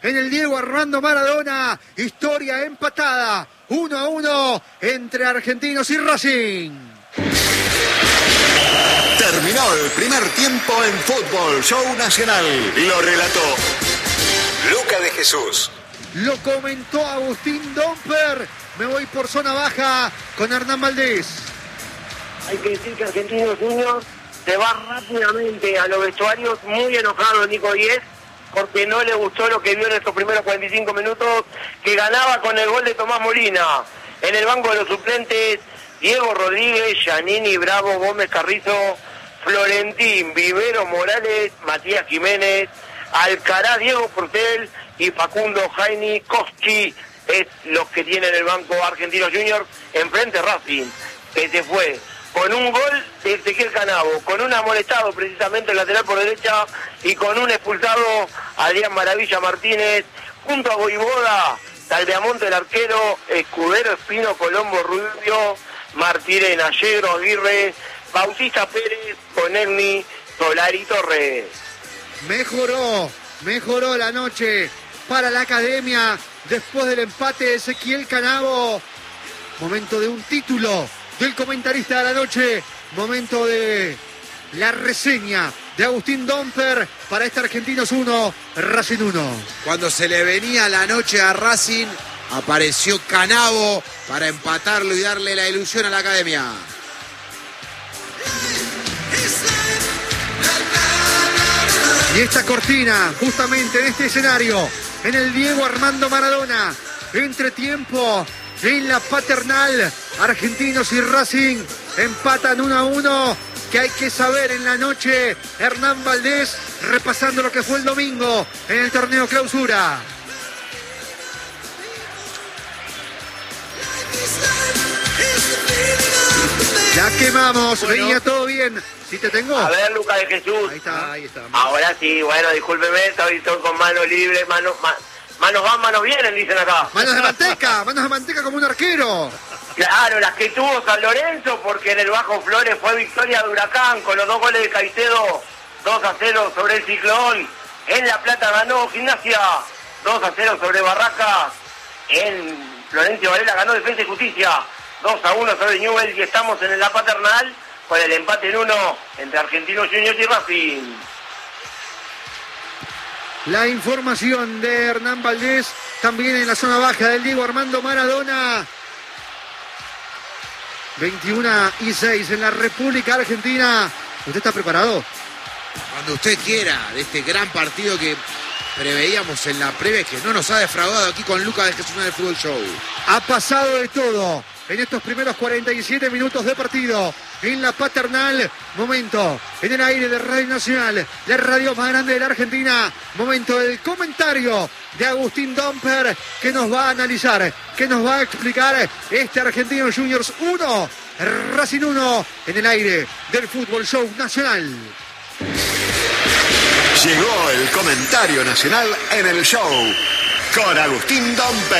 en el Diego Armando Maradona. Historia empatada, 1-1 entre Argentinos y Racing. Terminó el primer tiempo en Fútbol Show Nacional. Lo relató Luca de Jesús. Lo comentó Agustín Domper. Me voy por zona baja con Hernán Valdés. Hay que decir que Argentinos Juniors se va rápidamente a los vestuarios, muy enojado Nico Díez, porque no le gustó lo que vio en estos primeros 45 minutos, que ganaba con el gol de Tomás Molina. En el banco de los suplentes, Diego Rodríguez, Giannini, Bravo, Gómez Carrizo, Florentín, Vivero Morales, Matías Jiménez, Alcaraz, Diego Portel y Facundo Jaini Koski es los que tienen el banco Argentinos Juniors. Enfrente Racing, que se fue con un gol de Ezequiel Canavo, con un amonestado precisamente el lateral por derecha y con un expulsado Adrián Maravilla Martínez, junto a Voivoda, Taldeamonte el arquero, Escudero, Espino, Colombo, Rubio, Martirena, Yegro, Aguirre, Bautista Pérez, Conegni, Solari Torres. Mejoró la noche para la academia después del empate de Ezequiel Canavo. Momento de un título del comentarista de la noche, momento de la reseña de Agustín Domper para este Argentinos 1, Racing 1. Cuando se le venía la noche a Racing, apareció Canavo para empatarlo y darle la ilusión a la academia. Y esta cortina, justamente en este escenario, en el Diego Armando Maradona, entretiempo en la Paternal, Argentinos y Racing empatan 1-1. Que hay que saber en la noche, Hernán Valdés repasando lo que fue el domingo en el torneo clausura. Ya quemamos, bueno. Venía todo bien. ¿Sí te tengo? A ver, Luca de Jesús. Ahí está. Ahora sí, bueno, discúlpeme, estoy con mano libre, manos van, manos vienen, dicen acá. Manos de manteca como un arquero. Claro, las que tuvo San Lorenzo, porque en el Bajo Flores fue victoria de Huracán con los 2 goles de Caicedo, 2-0 sobre el Ciclón. En La Plata ganó Gimnasia, 2-0 sobre Barracas. En Florencio Varela ganó Defensa y Justicia, 2-1 sobre Newell's. Y estamos en la Paternal con el empate en 1 entre Argentinos Juniors y Racing. La información de Hernán Valdés, también en la zona baja del Diego Armando Maradona. 21-6 en la República Argentina. ¿Usted está preparado? Cuando usted quiera, de este gran partido que preveíamos en la previa, que no nos ha defraudado aquí con Lucas de Jesús en el Fútbol Show. Ha pasado de todo en estos primeros 47 minutos de partido en la Paternal. Momento en el aire de Radio Nacional, la radio más grande de la Argentina. Momento del comentario de Agustín Domper, que nos va a analizar, que nos va a explicar este Argentinos Juniors 1, Racing 1, en el aire del Fútbol Show Nacional. Llegó el comentario nacional en el show con Agustín Domper.